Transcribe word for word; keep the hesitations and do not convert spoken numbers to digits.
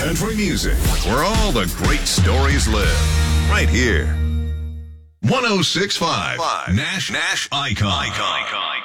Country music, where all the great stories live. Right here. one oh six point five Nash Nash Icon. Icon.